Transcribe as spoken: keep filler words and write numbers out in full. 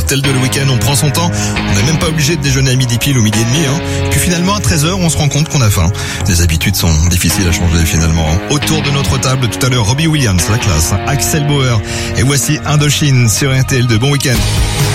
R T L deux le week-end, on prend son temps. On n'est même pas obligé de déjeuner à midi pile ou midi et demi. Hein. Puis finalement, à treize heures, on se rend compte qu'on a faim. Les habitudes sont difficiles à changer finalement. Autour de notre table, tout à l'heure, Robbie Williams, la classe, Axel Bauer. Et voici Indochine sur R T L deux. Bon week-end.